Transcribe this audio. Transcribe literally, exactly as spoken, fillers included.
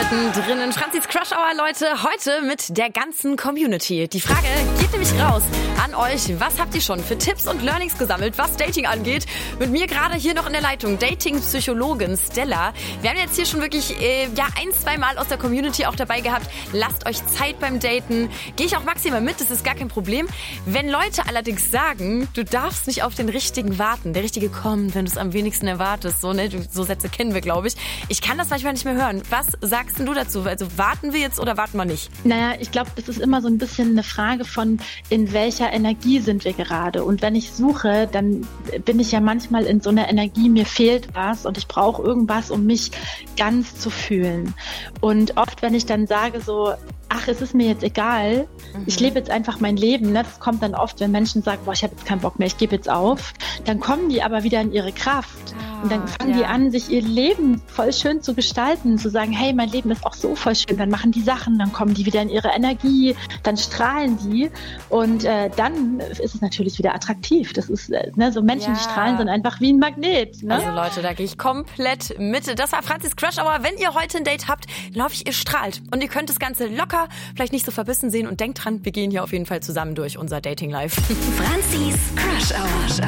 Mittendrin in Franzis Crush Hour, Leute, heute mit der ganzen Community. Die Frage geht nämlich raus an euch. Was habt ihr schon für Tipps und Learnings gesammelt, was Dating angeht? Mit mir gerade hier noch in der Leitung Dating-Psychologin Stella. Wir haben jetzt hier schon wirklich äh, ja ein, zwei Mal aus der Community auch dabei gehabt. Lasst euch Zeit beim Daten. Gehe ich auch maximal mit, das ist gar kein Problem. Wenn Leute allerdings sagen, du darfst nicht auf den Richtigen warten, der Richtige kommt, wenn du es am wenigsten erwartest. So, ne? So Sätze kennen wir, glaube ich. Ich kann das manchmal nicht mehr hören. Was sagst denn du dazu? Also warten wir jetzt oder warten wir nicht? Naja, ich glaube, es ist immer so ein bisschen eine Frage von, in welcher Energie sind wir gerade. Und wenn ich suche, dann bin ich ja manchmal in so einer Energie, mir fehlt was und ich brauche irgendwas, um mich ganz zu fühlen. Und oft, wenn ich dann sage so, ach, es ist mir jetzt egal, mhm. ich lebe jetzt einfach mein Leben. Ne? Das kommt dann oft, wenn Menschen sagen, boah, ich habe jetzt keinen Bock mehr, ich gebe jetzt auf. Dann kommen die aber wieder in ihre Kraft. Ah, und dann fangen ja. die an, sich ihr Leben voll schön zu gestalten, zu sagen, hey, mein Leben ist auch so voll schön. Dann machen die Sachen, dann kommen die wieder in ihre Energie, dann strahlen die. Und äh, dann ist es natürlich wieder attraktiv. Das ist äh, ne, so Menschen, ja. die strahlen, sind einfach wie ein Magnet. Ne? Also Leute, da gehe ich komplett mit. Das war Franzis Crush Hour. Wenn ihr heute ein Date habt, dann hoffe ich, ihr strahlt. Und ihr könnt das Ganze locker, vielleicht nicht so verbissen sehen und denkt dran, wir gehen hier auf jeden Fall zusammen durch unser Dating-Life. Franzis Crush Hour.